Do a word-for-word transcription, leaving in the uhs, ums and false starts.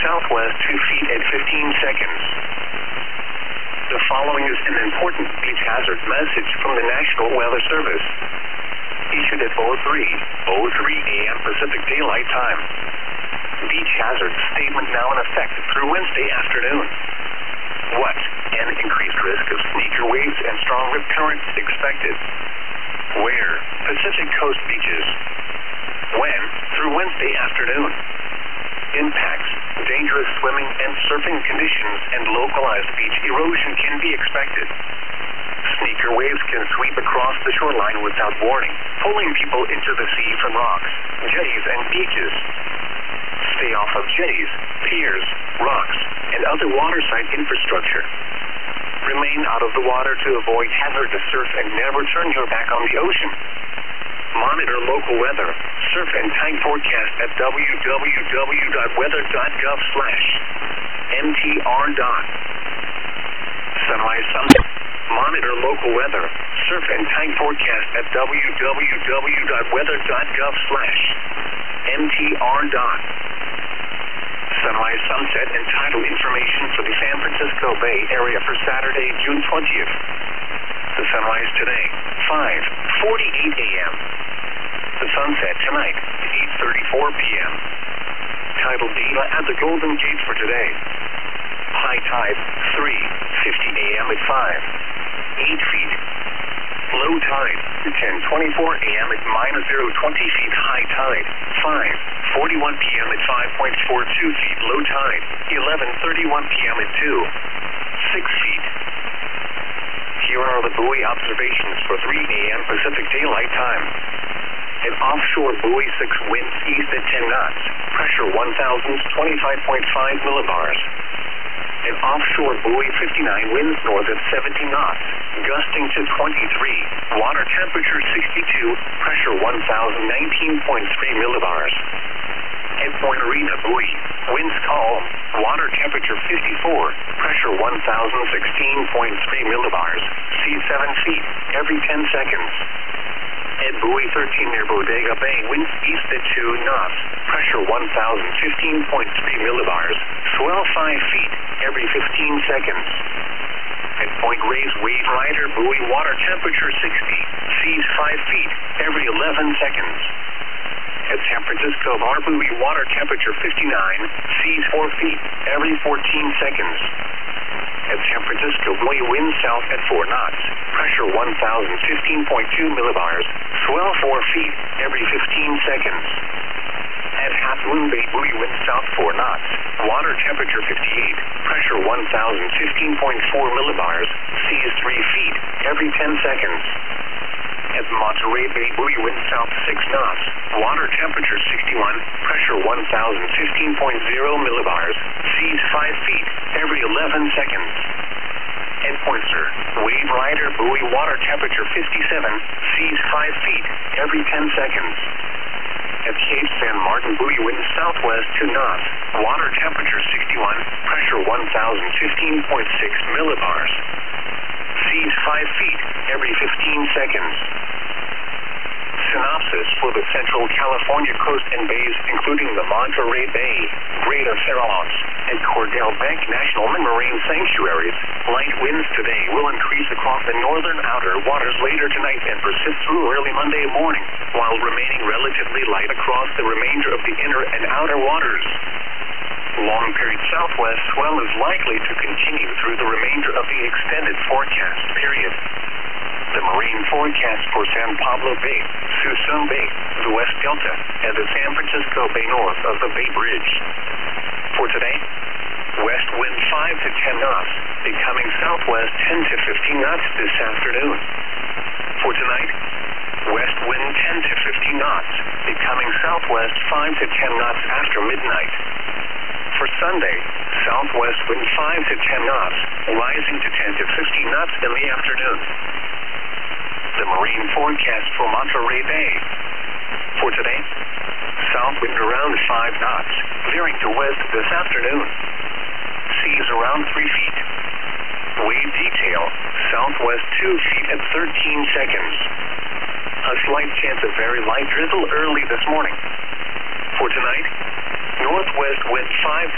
southwest two feet at fifteen seconds. The following is an important beach hazard message from the National Weather Service. Issued at oh three oh three a m Pacific Daylight Time. Beach hazard statement now in effect through Wednesday afternoon. What? An increased risk of sneaker waves and strong rip currents expected. Where? Pacific Coast beaches. When? Through Wednesday afternoon. Impacts, dangerous swimming and surfing conditions, and localized beach erosion can be expected. Sneaker waves can sweep across the shoreline without warning, pulling people into the sea from rocks, jetties, and beaches. Stay off of jetties, piers, rocks, and other waterside infrastructure. Remain out of the water to avoid hazardous surf and never turn your back on the ocean. Monitor local weather, surf and time forecast at w w w dot weather dot gov slash m t r dot. Sunrise sunset. Monitor local weather, surf and time forecast at w w w dot weather dot gov slash m t r dot. Sunrise, sunset, and tidal information for the San Francisco Bay Area for Saturday, June twentieth. The sunrise today, five forty-eight a m The sunset tonight, eight thirty-four p m Tidal data at the Golden Gate for today. High tide, three fifty a m at five, eight feet. Low tide, ten twenty-four a m at minus zero twenty feet. High tide, five forty-one p m at five point four two feet. Low tide, eleven thirty-one p m at two, six feet. Here are the buoy observations for three a m Pacific Daylight Time. An offshore buoy six winds east at ten knots, pressure one thousand twenty-five point five millibars. An offshore buoy fifty-nine winds north at seventeen knots, gusting to twenty-three, water temperature sixty-two, pressure one thousand nineteen point three millibars. At Point Arena buoy, winds calm, water temperature fifty-four, pressure one thousand sixteen point three millibars, sea seven feet, every ten seconds. At buoy thirteen near Bodega Bay, winds east at two knots, pressure one thousand fifteen point three millibars, swell five feet, every fifteen seconds. At Point Reyes Wave Rider buoy, water temperature sixty, seas five feet, every eleven seconds. At San Francisco Bar buoy, water temperature fifty-nine, seas four feet, every fourteen seconds. At San Francisco buoy, wind south at four knots, pressure one thousand fifteen point two millibars, swell four feet, every fifteen seconds. At Half Moon Bay buoy, wind south four knots, water temperature fifty-eight, pressure one thousand fifteen point four millibars, seas three feet, every ten seconds. At Monterey Bay buoy, wind south six knots, water temperature sixty-one, pressure one thousand fifteen point zero millibars, seas five feet, every eleven seconds. At Pointer, Wave Rider buoy, water temperature fifty-seven, seas five feet, every ten seconds. At Cape San Martin buoy, wind southwest two knots, water temperature sixty-one, pressure one thousand fifteen point six millibars. Seas five feet, every fifteen seconds. Synopsis for the Central California coast and bays, including the Monterey Bay, Greater Farallones, and Cordell Bank National Marine Sanctuaries. Light winds today will increase across the northern outer waters later tonight and persist through early Monday morning, while remaining relatively light across the remainder of the inner and outer waters. Long period southwest swell is likely to continue through the remainder of the extended forecast period. The marine forecast for San Pablo Bay, Suisun Bay, the West Delta, and the San Francisco Bay north of the Bay Bridge. For today, west wind five to ten knots, becoming southwest ten to fifteen knots this afternoon. For tonight, west wind ten to fifteen knots, becoming southwest five to ten knots after midnight. For Sunday, southwest wind five to ten knots, rising to ten to fifteen knots in the afternoon. The marine forecast for Monterey Bay. For today, south wind around five knots, veering to west this afternoon. Seas around three feet. Wave detail, southwest two feet at thirteen seconds. A slight chance of very light drizzle early this morning. For tonight, northwest wind five